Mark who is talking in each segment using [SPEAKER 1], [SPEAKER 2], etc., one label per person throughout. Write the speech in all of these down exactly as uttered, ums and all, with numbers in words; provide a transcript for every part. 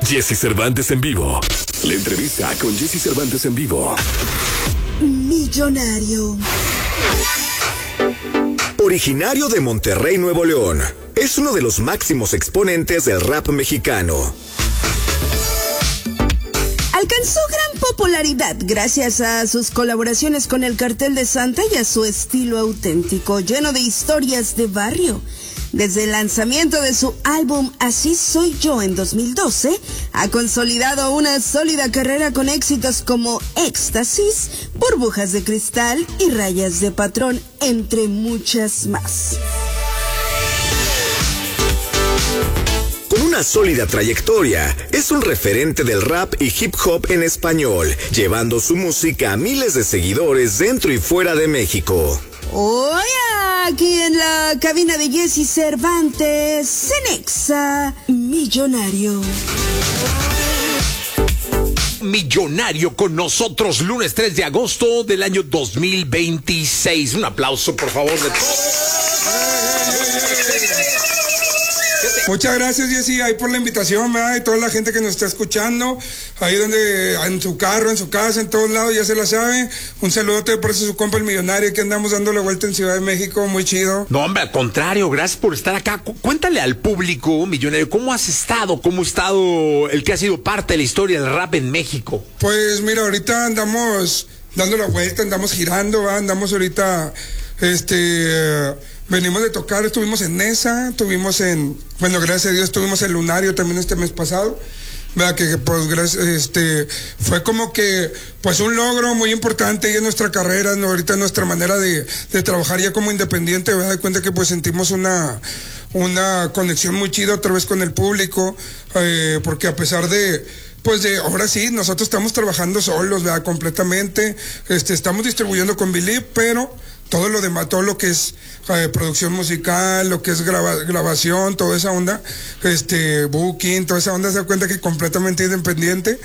[SPEAKER 1] Jesse Cervantes en vivo. La entrevista con Jesse Cervantes en vivo.
[SPEAKER 2] Millonario.
[SPEAKER 3] Originario de Monterrey, Nuevo León, es uno de los máximos exponentes del rap mexicano.
[SPEAKER 2] Alcanzó gran popularidad gracias a sus colaboraciones con el Cartel de Santa y a su estilo auténtico, lleno de historias de barrio. Desde el lanzamiento de su álbum Así Soy Yo en dos mil doce, ha consolidado una sólida carrera con éxitos como Éxtasis, Burbujas de Cristal y Rayas de Patrón, entre muchas más.
[SPEAKER 3] Con una sólida trayectoria, es un referente del rap y hip hop en español, llevando su música a miles de seguidores dentro y fuera de México.
[SPEAKER 2] Hoy aquí en la cabina de Jesse Cervantes, Cenexa, Millonario.
[SPEAKER 4] Millonario con nosotros, lunes tres de agosto del año dos mil veintiséis. Un aplauso, por favor, de todos.
[SPEAKER 5] Muchas gracias, Jessy, ahí por la invitación, ¿verdad? Y toda la gente que nos está escuchando, ahí donde, en su carro, en su casa, en todos lados, ya se la sabe. Un saludote por eso su compa el Millonario, que andamos dando la vuelta en Ciudad de México, muy chido.
[SPEAKER 4] No, hombre, al contrario, gracias por estar acá. Cu- Cuéntale al público, Millonario, ¿cómo has estado? ¿Cómo ha estado el que ha sido parte de la historia del rap en México?
[SPEAKER 5] Pues mira, ahorita andamos dando la vuelta, andamos girando, ¿verdad? Andamos ahorita, este... eh, venimos de tocar, estuvimos en Nesa, estuvimos en, bueno, gracias a Dios, estuvimos en Lunario también este mes pasado, ¿verdad? Que pues gracias, este, fue como que, pues un logro muy importante en nuestra carrera, ¿no? Ahorita en nuestra manera de, de trabajar ya como independiente, ¿verdad? De cuenta que pues sentimos una, una conexión muy chida otra vez con el público, eh, porque a pesar de, pues de, ahora sí, nosotros estamos trabajando solos, ¿verdad? Completamente, este, estamos distribuyendo con Believe, pero todo lo demás, todo lo que es eh, producción musical, lo que es graba, grabación, toda esa onda, este, booking, toda esa onda, se da cuenta que completamente independiente,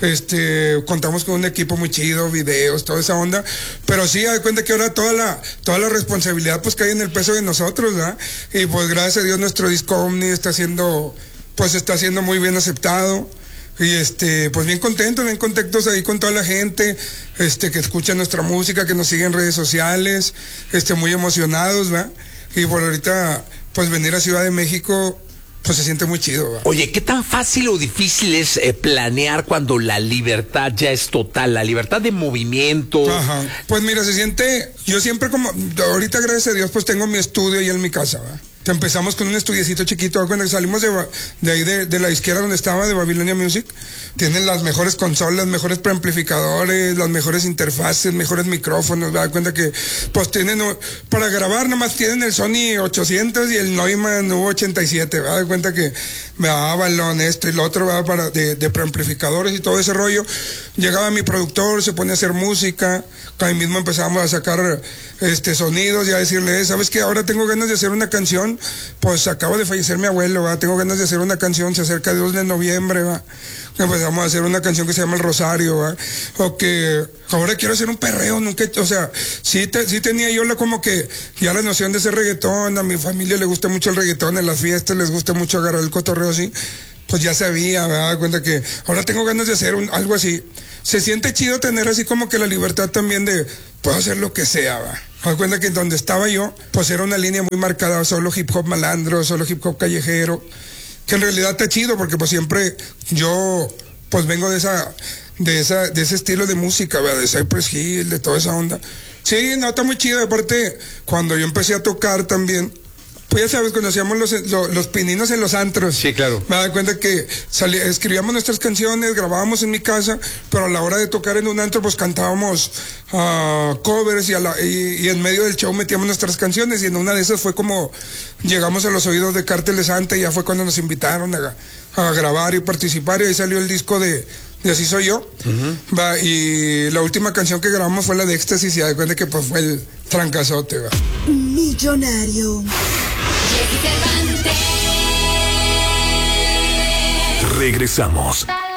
[SPEAKER 5] este, contamos con un equipo muy chido, videos, toda esa onda, pero sí, da cuenta que ahora toda la, toda la responsabilidad pues cae en el peso de nosotros, ¿verdad? Y pues gracias a Dios nuestro disco Omni está siendo, pues está siendo muy bien aceptado. Y este, pues bien contentos, bien contentos ahí con toda la gente, este, que escucha nuestra música, que nos sigue en redes sociales, este, muy emocionados, ¿verdad? Y por ahorita, pues venir a Ciudad de México, pues se siente muy chido, ¿verdad?
[SPEAKER 4] Oye, ¿qué tan fácil o difícil es eh, planear cuando la libertad ya es total? La libertad de movimiento.
[SPEAKER 5] Ajá. Pues mira, se siente, yo siempre como, ahorita gracias a Dios, pues tengo mi estudio ahí en mi casa, ¿verdad? Empezamos con un estudiecito chiquito, cuando salimos de, de ahí de, de la izquierda donde estaba, de Babilonia Music, tienen las mejores consolas, mejores preamplificadores, las mejores interfaces, mejores micrófonos, me da cuenta que pues tienen, para grabar nomás tienen el Sony ochocientos y el Neumann U ochenta y siete, me da cuenta que me daba balón esto y lo otro, ¿verdad? Para de, de preamplificadores y todo ese rollo. Llegaba mi productor, se ponía a hacer música, ahí mismo empezábamos a sacar este sonidos y a decirle, ¿sabes qué? Ahora tengo ganas de hacer una canción, pues acaba de fallecer mi abuelo, ¿va? Tengo ganas de hacer una canción, se acerca el dos de noviembre, ¿va? Empezamos a hacer una canción que se llama El Rosario, ¿va? O que ahora quiero hacer un perreo, nunca, o sea, sí, te, sí tenía yo la como que ya la noción de hacer reggaetón, a mi familia le gusta mucho el reggaetón, en las fiestas les gusta mucho agarrar el cotorreo así, pues ya sabía, me daba cuenta que ahora tengo ganas de hacer un, algo así. Se siente chido tener así como que la libertad también de, puedo hacer lo que sea, va. Me doy cuenta que donde estaba yo, pues era una línea muy marcada, solo hip hop malandro, solo hip hop callejero, que en realidad está chido porque pues siempre yo, pues vengo de esa, de esa, de ese estilo de música, ¿verdad? De Cypress Hill, de toda esa onda. Sí, no, está muy chido, aparte, cuando yo empecé a tocar también, pues ya sabes, cuando hacíamos los, los, los pininos en los antros.
[SPEAKER 4] Sí, claro.
[SPEAKER 5] Me da cuenta que salí, escribíamos nuestras canciones, grabábamos en mi casa, pero a la hora de tocar en un antro, pues cantábamos uh, covers y, a la, y, y en medio del show metíamos nuestras canciones y en una de esas fue como llegamos a los oídos de Cartel de Santa y ya fue cuando nos invitaron a, a grabar y participar y ahí salió el disco de... Y Así Soy Yo. Uh-huh. Va, y la última canción que grabamos fue la de Éxtasis y da cuenta que pues fue el trancazote, va.
[SPEAKER 2] Millonario.
[SPEAKER 1] Regresamos.